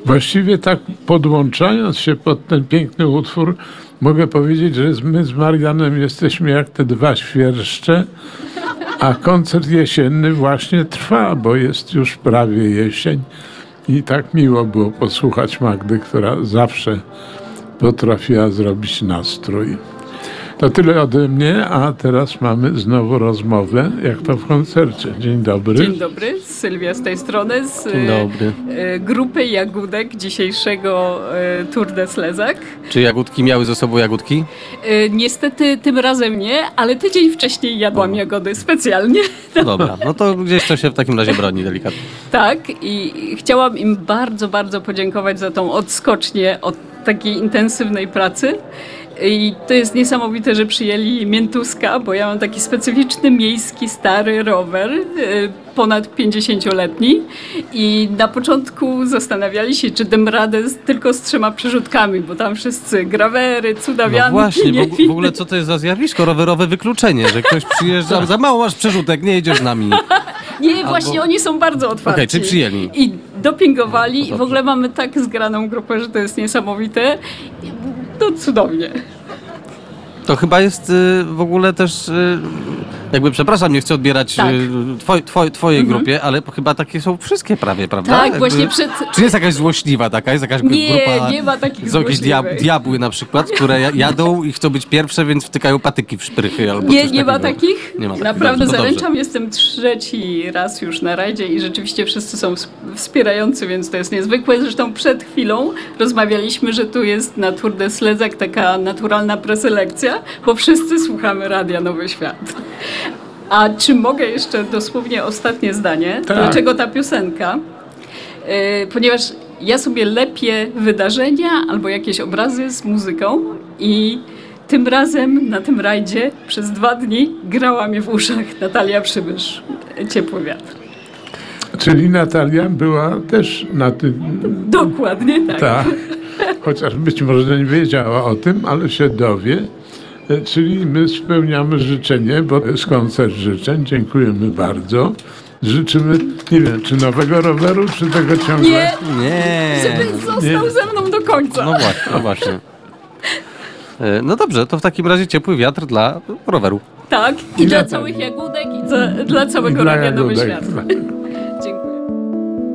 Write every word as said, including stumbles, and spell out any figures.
Właściwie tak podłączając się pod ten piękny utwór, mogę powiedzieć, że my z Marianem jesteśmy jak te dwa świerszcze, a koncert jesienny właśnie trwa, bo jest już prawie jesień i tak miło było posłuchać Magdy, która zawsze potrafiła zrobić nastrój. To tyle ode mnie, a teraz mamy znowu rozmowę, jak to w koncercie. Dzień dobry. Dzień dobry, Sylwia z tej strony, z Dzień dobry. e, grupy Jagódek dzisiejszego e, Tour de Slezak. Czy jagódki miały ze sobą jagódki? E, niestety tym razem nie, ale tydzień wcześniej jadłam jagody specjalnie. No dobra, no to gdzieś to się w takim razie broni delikatnie. Tak, i chciałam im bardzo, bardzo podziękować za tą odskocznię od takiej intensywnej pracy. I to jest niesamowite, że przyjęli miętuska, bo ja mam taki specyficzny miejski stary rower, y, ponad pięćdziesięcioletni i na początku zastanawiali się, czy dam radę z, tylko z trzema przerzutkami, bo tam wszyscy grawery, No cudawianki, właśnie, nie w, w ogóle co to jest za zjawisko? Rowerowe wykluczenie, że ktoś przyjeżdża, za mało masz przerzutek, nie jedziesz z nami. Nie, właśnie oni są bardzo otwarci. Okej, czyli przyjęli. I dopingowali No i w ogóle mamy tak zgraną grupę, że to jest niesamowite. To cudownie. To chyba jest y, w ogóle też, y, jakby przepraszam, nie chcę odbierać Tak. y, twoj, twoj, twojej grupie, ale chyba takie są wszystkie prawie, prawda? Tak, Jakby- właśnie przed... Czy jest jakaś złośliwa taka? Jest jakaś Nie, grupa? nie ma takich Są jakieś diab- złośliwych. diabły na przykład, które ja- jadą i chcą być pierwsze, więc wtykają patyki w szprychy albo Nie, coś nie ma takiego. takich? Nie ma takich. Naprawdę Dobrze, to zaręczam, dobrze. jestem trzeci raz już na rajdzie i rzeczywiście wszyscy są ws- wspierający, więc to jest niezwykłe. Zresztą przed chwilą rozmawialiśmy, że tu jest na Tour de Slezak taka naturalna preselekcja, bo wszyscy słuchamy Radia Nowy Świat. A czy mogę jeszcze dosłownie ostatnie zdanie? Tak. Dlaczego ta piosenka? Yy, ponieważ ja sobie lepię wydarzenia albo jakieś obrazy z muzyką i tym razem na tym rajdzie przez dwa dni grała mnie w uszach Natalia Przybysz, Ciepły wiatr. Czyli Natalia była też na tym, Dokładnie tak. tak, chociaż być może nie wiedziała o tym, ale się dowie. E, Czyli my spełniamy życzenie, bo to jest koncert życzeń. Dziękujemy bardzo. Życzymy, nie wiem, czy nowego roweru, czy tego ciągle. Nie, Nie. żeby został nie. ze mną do końca. No właśnie, no właśnie. E, No dobrze, to w takim razie ciepły wiatr dla roweru. Tak, i, I dla Natalii. całych jagódek, i za, dla całego I dla Radia Nowy Jagódek. Świat.